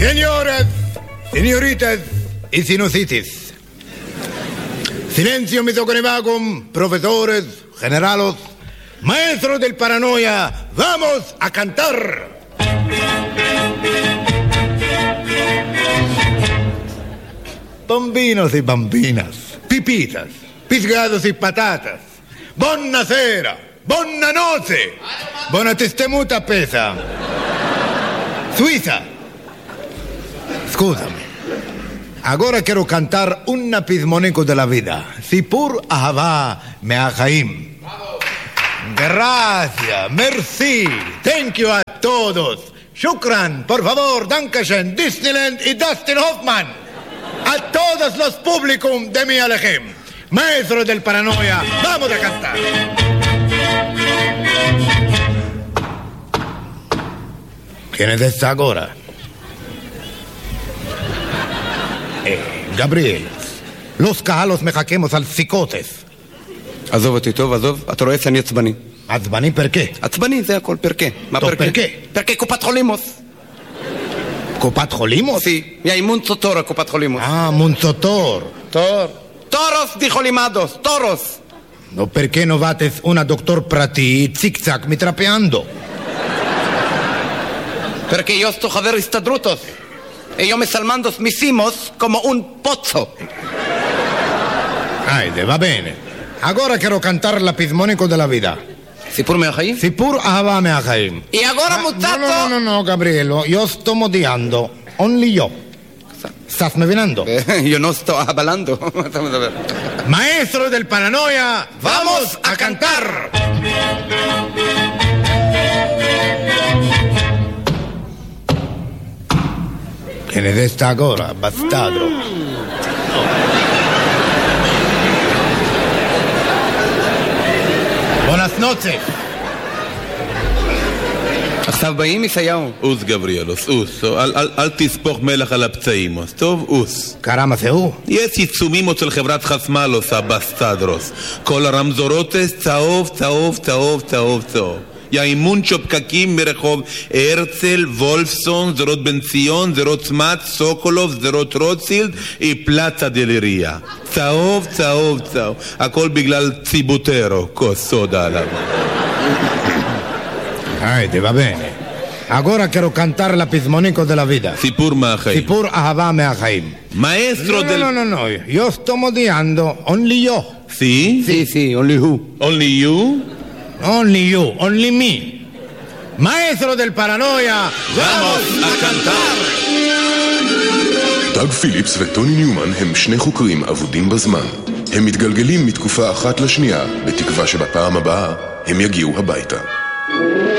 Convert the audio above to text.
Señoras, señoritas y sinusitis. Silencio misoconevacum, profesores, generalos, maestros del paranoia, vamos a cantar. Bambinos y bambinas, pipitas, pisgados y patatas, buonasera, buona notte, buona testemuta pesa. Suiza, scusami, agora quiero cantar un pismonico della vita, Sipur Ahava Meachaim. Gracias, merci, thank you a todos. Shukran, por favor, Dankeschön, Disneyland y Dustin Hoffman. A todos los públicos de mi Alejem, maestros del paranoia, vamos a cantar. ¿Quién es esta ahora? Gabriel, los calos me jaquemos al psicotes. עזוב אותי, טוב, עזוב. אתה רואה שאני עצבני. עצבני פרקה? עצבני, זה הכל, פרקה. מה טוב, פרקה? פרקה. פרקה קופת חולימוס. קופת חולימוס? Sí, y hay Munzotor a קופת חולימוס. Munzotor. Toros, dijo Limados, toros. No, perché no vates una doctor prati zig-zag mitrapeando? Perché io sto חבר הסתדרותוס. E io me salmando misimos como un pozzo. Va bene. Agora quiero cantar la pismonico della vita. סיפור מהחיים? Sipur Ahava Meachaim. Y ahora muchacho. No, Gabrielo, io sto modiando. Only io. ¿Estás me venando? Yo no estoy hablando. Maestro del paranoia, vamos a cantar. ¿Quién es esta ahora, bastardo? Buenas noches. עכשיו באים ישעיהו. אוס גבריאלוס, אוס. אל תספוך מלח על הפצעים. טוב, אוס. Caramba, הוא? יש עיצומים אצל חברת חסמלוס, הבסטדרוס. כל הרמזורוטס צהוב, צהוב, צהוב, צהוב, צהוב. יאימונצ'ו פקקים ברחוב הרצל, וולפסון, זרות בן ציון, זרות צמת, סוקולוב, זרות רוטשילד, פלצה דלריה. צהוב, צהוב, צהוב. הכל בגלל ציבוטרו, כוס סודה עליו. Va bene. Agora quiero cantar la pismonico della vita. סיפור מהחיים. Sipur Ahava Meachaim. Maestro del... No. Io sto modiando. Only io. ¿Sí? Sí, only who. Only you? Only you. Only me. Maestro del paranoia. Vamos a cantar. דאג פיליפס וטוני ניומן הם שני חוקרים עבודים בזמן. הם מתגלגלים מתקופה אחת לשנייה, בתקווה שבפעם הבאה הם יגיעו הביתה.